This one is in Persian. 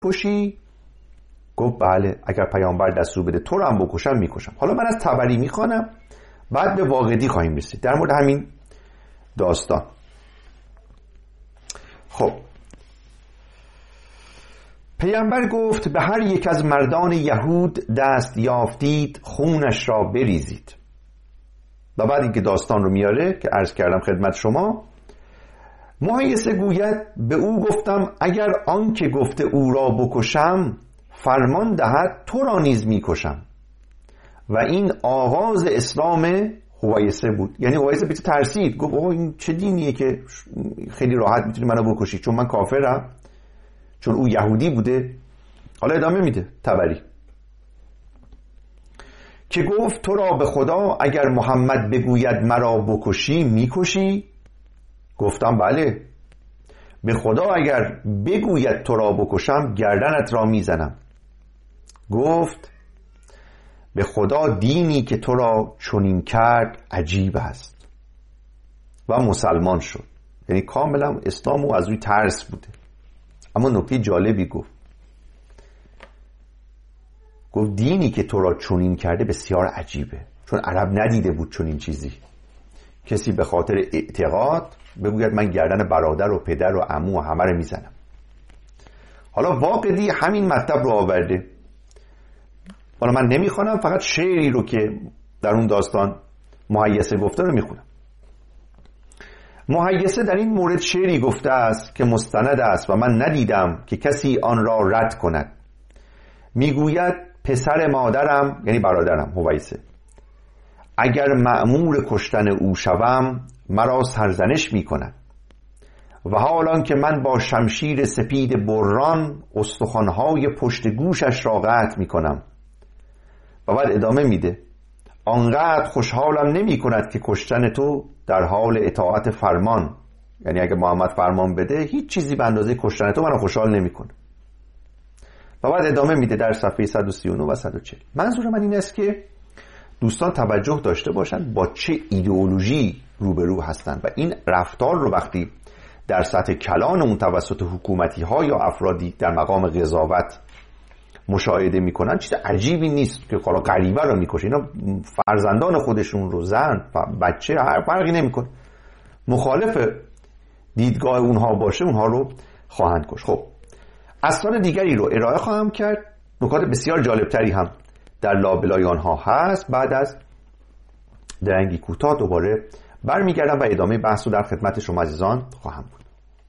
کشی؟ گفت بله، اگر پیامبر دستور بده تو رو هم بکشم میکشم. حالا من از طبری میخوانم، بعد به واقدی خواهیم رسید در مورد همین داستان. خب پیامبر گفت به هر یک از مردان یهود دست یافتید خونش را بریزید. و بعد اینکه داستان رو میاره که عرض کردم خدمت شما، مهیسه گوید به او گفتم اگر آن که گفته او را بکشم فرمان دهد تو را نیز میکشم. و این آغاز اسلام هویسه بود. یعنی هویسه بیت ترسید، گفت اوه این چه دینیه که خیلی راحت میتونی منو بکشی چون من کافرم، چون او یهودی بوده. حالا ادامه میده طبری که گفت تو را به خدا اگر محمد بگوید مرا بکشی میکشی؟ گفتم بله. به خدا اگر بگوید تو را بکشم گردنت را میزنم. گفت به خدا دینی که تو را چنین کرد عجیب است. و مسلمان شد. یعنی کاملا اسلام او از روی ترس بوده. اما نکته جالبی گفت دینی که تو را چنین کرده بسیار عجیبه، چون عرب ندیده بود چنین چیزی. کسی به خاطر اعتقاد بگوید من گردن برادر و پدر و عمو و همه رو میزنم. حالا واقعی همین مطلب رو آورده. حالا من نمیخوانم، فقط شعری رو که در اون داستان مهیسه گفته رو میخونم. مهیسه در این مورد شعری گفته است که مستند است و من ندیدم که کسی آن را رد کند. میگوید پسر مادرم، یعنی برادرم هویسه، اگر مأمور کشتن او شوم مرا سرزنش میکند و حالان که من با شمشیر سپید بران استخوانهای پشت گوشش را قطع میکنم. و بعد ادامه میده آنقدر خوشحالم نمی کند که کشتن تو در حال اطاعت فرمان، یعنی اگه محمد فرمان بده هیچ چیزی به اندازه کشتن تو منو خوشحال نمی کنه. و بعد ادامه میده در صفحه 139 و 140. منظور من این است که دوستان توجه داشته باشند با چه ایدئولوژی روبرو هستند و این رفتار رو وقتی در سطح کلان اون توسط حکومتی ها یا افرادی در مقام قضاوت مشاهده میکنن چیز عجیبی نیست که حالا غریبه رو میکشه. اینا فرزندان خودشون رو، زن و بچه، هر فرقی نمیکنه، مخالف دیدگاه اونها باشه اونها رو خواهند کش. خب اسناد دیگری رو ارائه خواهم کرد، نکات بسیار جالبتری هم در لابلای آنها هست. بعد از درنگی کوتاه دوباره برمیگردم و ادامه بحث رو در خدمت شما عزیزان خواهم بود.